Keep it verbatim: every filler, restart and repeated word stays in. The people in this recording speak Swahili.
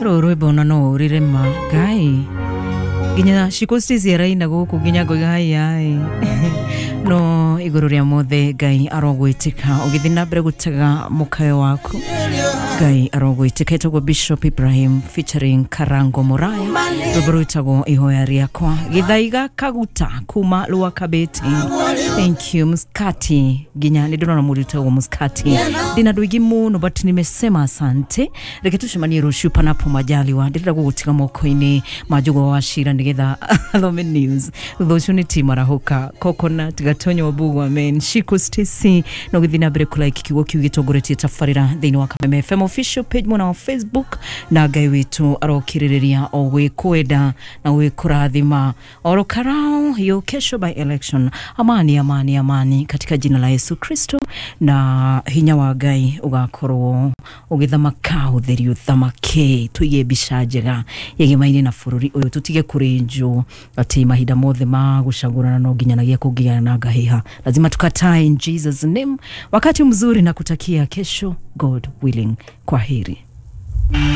Roro bona no rirema gai. Ginya shikosti ziaraina guku ginya go gai ai. No iguru ria mothe gai arogwitika ugithina mbere gutaga mukayo waku. Gai arogwitika etagwo Bishop Ibrahim featuring Karango Moraya. Ruburu itago ihoya riakwa. Githaiga kaguta kuma Lua Kabeti. Thank you Muskati. Ginya nidona na muri itago Muskati. Dina duigi muno but nimesema asante. Reketushimani rushu panapo majaliwa. Ndira gugutika mokoini majugo wa shira ndigetha Alome News. Thoshuniti marahoka coconut gatonyo wabugu amen. Shiko Stacy no githina mbere kula ikikigo kiugitogoretie tafarira thini wa Kameme F M official page mona wa Facebook na gai witu arokiriria owe kweda na we kurathima orokarao yo kesho by election. Amani amani amani katika jina la Yesu Kristo na hinya wa gai ugakorwo ugithamaka utheri uthamake tuige bishajega yegimaine na fururi uyu tutige kurenjo ati mahida mothe ma gushagurana no ginyanagia kugiana na gahiha lazima tukatae in Jesus name. Wakati mzuri na kutakia kesho, God willing. Kwaheri.